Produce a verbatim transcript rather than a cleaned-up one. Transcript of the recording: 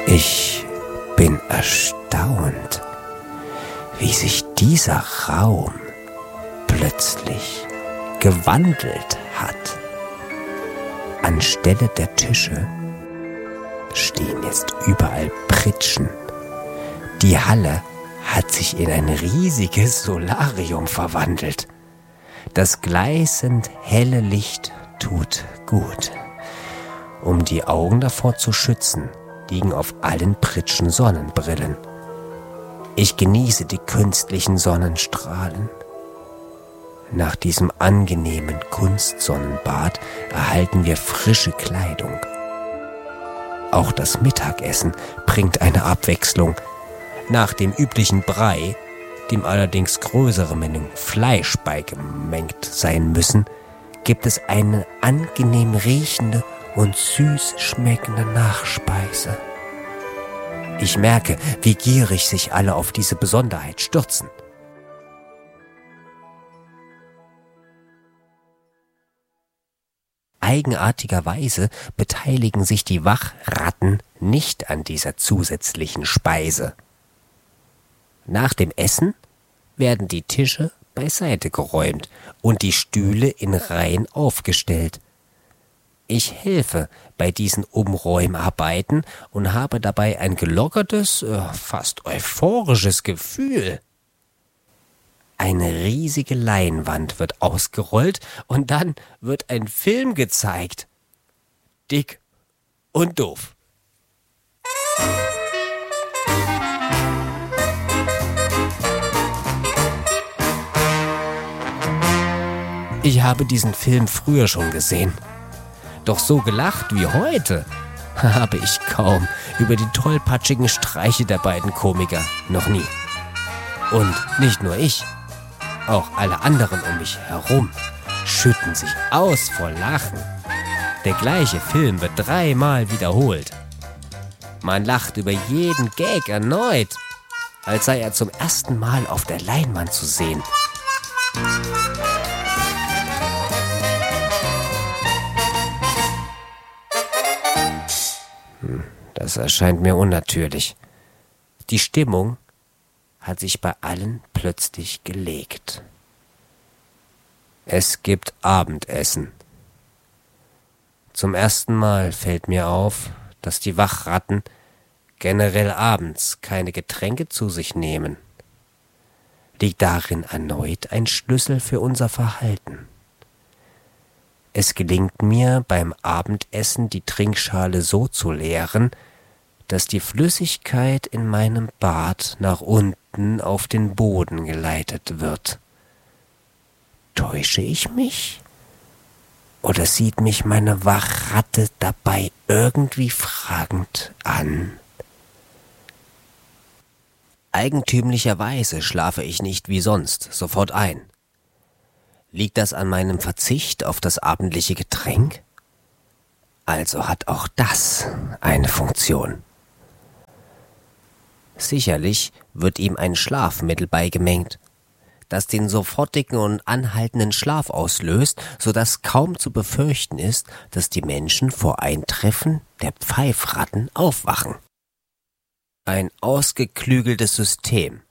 Ich bin erstaunt, wie sich dieser Raum plötzlich gewandelt hat. Anstelle der Tische stehen jetzt überall Pritschen. Die Halle hat sich in ein riesiges Solarium verwandelt. Das gleißend helle Licht tut gut. Um die Augen davor zu schützen, liegen auf allen Pritschen Sonnenbrillen. Ich genieße die künstlichen Sonnenstrahlen. Nach diesem angenehmen Kunstsonnenbad erhalten wir frische Kleidung. Auch das Mittagessen bringt eine Abwechslung. Nach dem üblichen Brei, dem allerdings größere Mengen Fleisch beigemengt sein müssen, gibt es eine angenehm riechende und süß schmeckende Nachspeise. Ich merke, wie gierig sich alle auf diese Besonderheit stürzen. Eigenartigerweise beteiligen sich die Wachratten nicht an dieser zusätzlichen Speise. Nach dem Essen werden die Tische beiseite geräumt und die Stühle in Reihen aufgestellt. Ich helfe bei diesen Umräumarbeiten und habe dabei ein gelockertes, fast euphorisches Gefühl. Eine riesige Leinwand wird ausgerollt und dann wird ein Film gezeigt. Dick und doof. Ich habe diesen Film früher schon gesehen. Doch so gelacht wie heute habe ich kaum über die tollpatschigen Streiche der beiden Komiker, noch nie. Und nicht nur ich, auch alle anderen um mich herum schütten sich aus vor Lachen. Der gleiche Film wird dreimal wiederholt. Man lacht über jeden Gag erneut, als sei er zum ersten Mal auf der Leinwand zu sehen. Das erscheint mir unnatürlich. Die Stimmung hat sich bei allen plötzlich gelegt. Es gibt Abendessen. Zum ersten Mal fällt mir auf, dass die Wachratten generell abends keine Getränke zu sich nehmen. Liegt darin erneut ein Schlüssel für unser Verhalten? Es gelingt mir beim Abendessen, die Trinkschale so zu leeren, dass die Flüssigkeit in meinem Bad nach unten auf den Boden geleitet wird. Täusche ich mich? Oder sieht mich meine Wachratte dabei irgendwie fragend an? Eigentümlicherweise schlafe ich nicht wie sonst sofort ein. Liegt das an meinem Verzicht auf das abendliche Getränk? Also hat auch das eine Funktion. Sicherlich wird ihm ein Schlafmittel beigemengt, das den sofortigen und anhaltenden Schlaf auslöst, sodass kaum zu befürchten ist, dass die Menschen vor Eintreffen der Pfeifratten aufwachen. Ein ausgeklügeltes System,